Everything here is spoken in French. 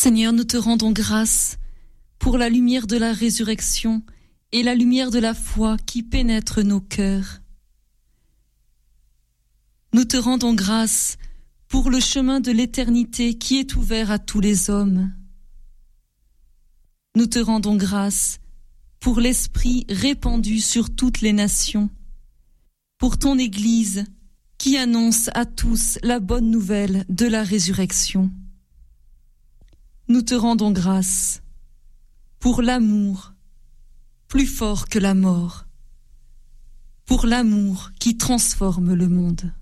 Seigneur, nous te rendons grâce pour la lumière de la résurrection et la lumière de la foi qui pénètre nos cœurs. Nous te rendons grâce pour le chemin de l'éternité qui est ouvert à tous les hommes. Nous te rendons grâce pour l'Esprit répandu sur toutes les nations, pour ton Église qui annonce à tous la bonne nouvelle de la résurrection. Nous te rendons grâce pour l'amour, plus fort que la mort, pour l'amour qui transforme le monde.